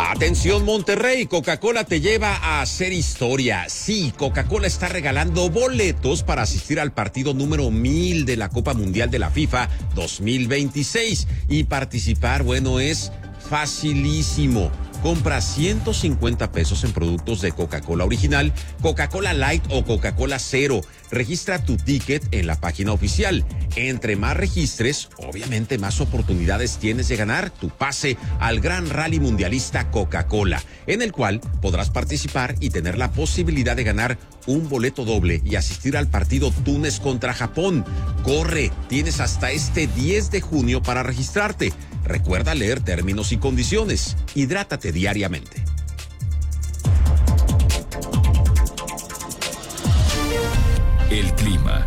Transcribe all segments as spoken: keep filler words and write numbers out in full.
Atención Monterrey, Coca-Cola te lleva a hacer historia. Sí, Coca-Cola está regalando boletos para asistir al partido número mil de la Copa Mundial de la FIFA dos mil veintiséis. Y participar, bueno, es facilísimo. Compra ciento cincuenta pesos en productos de Coca-Cola original, Coca-Cola Light o Coca-Cola Cero. Registra tu ticket en la página oficial. Entre más registres, obviamente más oportunidades tienes de ganar tu pase al Gran Rally Mundialista Coca-Cola, en el cual podrás participar y tener la posibilidad de ganar un boleto doble y asistir al partido Túnez contra Japón. Corre, tienes hasta este diez de junio para registrarte. Recuerda leer términos y condiciones. Hidrátate diariamente. El clima.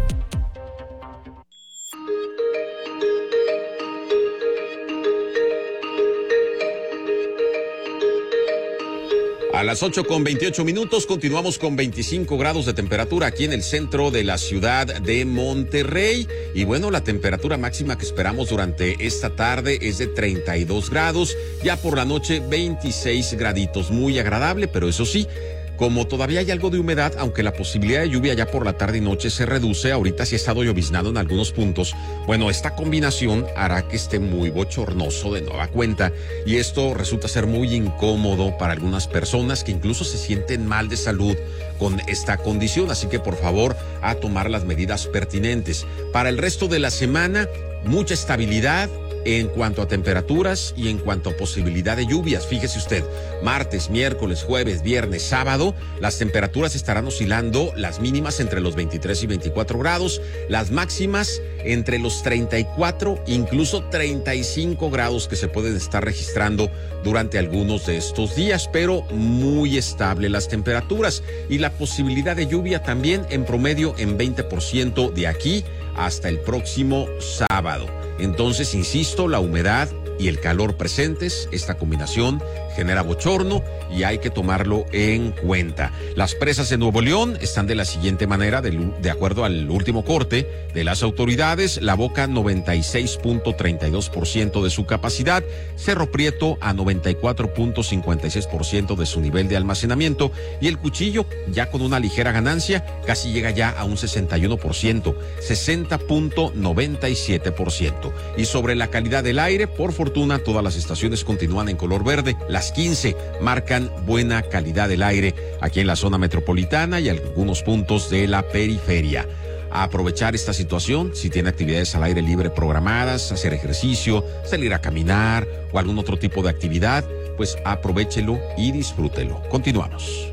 A las ocho con veintiocho minutos continuamos con veinticinco grados de temperatura aquí en el centro de la ciudad de Monterrey. Y bueno, la temperatura máxima que esperamos durante esta tarde es de treinta y dos grados. Ya por la noche veintiséis graditos. Muy agradable, pero eso sí, como todavía hay algo de humedad, aunque la posibilidad de lluvia ya por la tarde y noche se reduce, ahorita sí ha estado lloviznando en algunos puntos. Bueno, esta combinación hará que esté muy bochornoso de nueva cuenta y esto resulta ser muy incómodo para algunas personas que incluso se sienten mal de salud con esta condición, así que por favor a tomar las medidas pertinentes. Para el resto de la semana, mucha estabilidad en cuanto a temperaturas y en cuanto a posibilidad de lluvias. Fíjese usted, martes, miércoles, jueves, viernes, sábado, las temperaturas estarán oscilando, las mínimas entre los veintitrés y veinticuatro grados, las máximas entre los treinta y cuatro, incluso treinta y cinco grados que se pueden estar registrando durante algunos de estos días, pero muy estable las temperaturas y la posibilidad de lluvia también en promedio en veinte por ciento de aquí hasta el próximo sábado. Entonces, insisto, la humedad y el calor presentes, esta combinación genera bochorno y hay que tomarlo en cuenta. Las presas de Nuevo León están de la siguiente manera, de, de acuerdo al último corte de las autoridades: La Boca noventa y seis punto treinta y dos por ciento de su capacidad, Cerro Prieto a noventa y cuatro punto cincuenta y seis por ciento de su nivel de almacenamiento y el Cuchillo, ya con una ligera ganancia, casi llega ya a un sesenta y uno por ciento, sesenta punto noventa y siete por ciento. Y sobre la calidad del aire, por fortuna todas las estaciones continúan en color verde. Las quince marcan buena calidad del aire aquí en la zona metropolitana y algunos puntos de la periferia. A aprovechar esta situación, si tiene actividades al aire libre programadas, hacer ejercicio, salir a caminar o algún otro tipo de actividad, pues aprovéchelo y disfrútelo. Continuamos.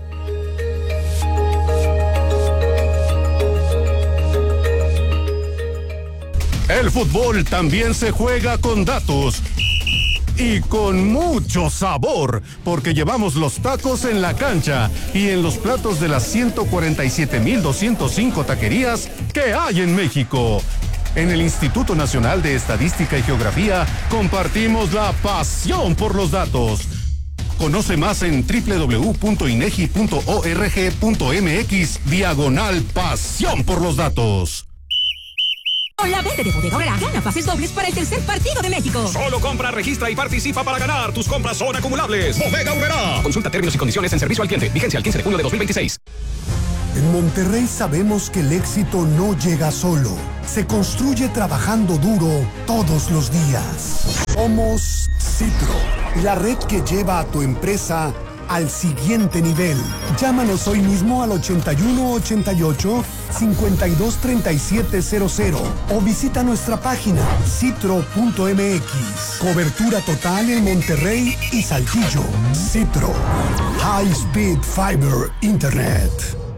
El fútbol también se juega con datos y con mucho sabor, porque llevamos los tacos en la cancha y en los platos de las ciento cuarenta y siete mil doscientas cinco taquerías que hay en México. En el Instituto Nacional de Estadística y Geografía compartimos la pasión por los datos. Conoce más en doble u doble u doble u punto inegi punto org punto mx diagonal pasión por los datos. Con la venta de Bodega Aurrerá, gana pases dobles para el tercer partido de México. Solo compra, registra y participa para ganar. Tus compras son acumulables. Bodega Aurrerá. Consulta términos y condiciones en servicio al cliente. Vigencia el quince de junio de dos mil veintiséis. En Monterrey sabemos que el éxito no llega solo. Se construye trabajando duro todos los días. Somos Citro, la red que lleva a tu empresa al siguiente nivel. Llámanos hoy mismo al ochenta y uno ochenta y ocho cincuenta y dos treinta y siete cero cero o visita nuestra página citro punto m x. Cobertura total en Monterrey y Saltillo. Citro, High Speed Fiber Internet.